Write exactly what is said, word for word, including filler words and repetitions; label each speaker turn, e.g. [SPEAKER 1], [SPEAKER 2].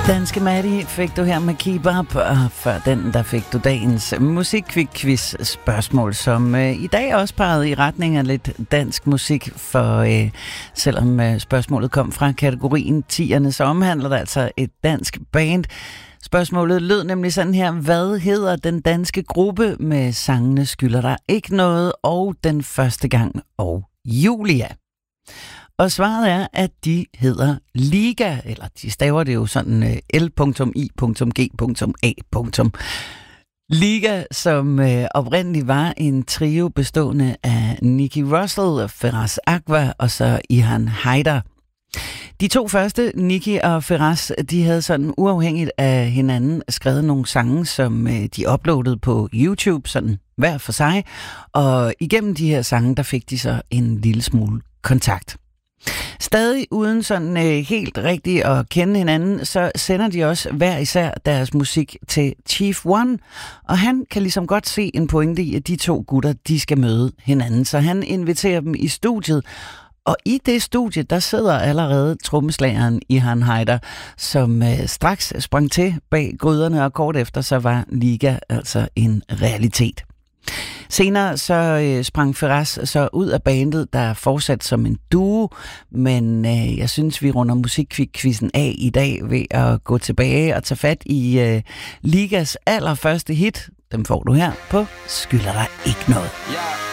[SPEAKER 1] Danske Maddie fik du her med Keep Up, og før den, der fik du dagens musikquiz spørgsmål, som øh, i dag også pegede i retning af lidt dansk musik, for øh, selvom øh, spørgsmålet kom fra kategorien tierne, så omhandler det altså et dansk band. Spørgsmålet lød nemlig sådan her: hvad hedder den danske gruppe med sangene Skylder dig ikke noget og Den første gang og Julia? Og svaret er, at de hedder Liga, eller de staver det jo sådan L I G A. Liga, som øh, oprindeligt var en trio bestående af Nicky Russell, Firas Aqua og så Ihan Haydar. De to første, Nicky og Firas, de havde sådan uafhængigt af hinanden skrevet nogle sange, som øh, de uploadede på YouTube, sådan hver for sig. Og igennem de her sange, der fik de så en lille smule kontakt. Stadig uden sådan øh, helt rigtigt at kende hinanden, så sender de også hver især deres musik til Chief One, og han kan ligesom godt se en pointe i, at de to gutter, de skal møde hinanden, så han inviterer dem i studiet, og i det studie, der sidder allerede trommeslageren Ihan Haydar, som øh, straks sprang til bag gryderne, og kort efter så var Liga altså en realitet. Senere så øh, sprang Firas så ud af bandet, der fortsat som en duo, men øh, jeg synes, vi runder musikquizzen af i dag ved at gå tilbage og tage fat i øh, Ligas allerførste hit. Dem får du her på Skylder dig ikke noget.
[SPEAKER 2] Ja.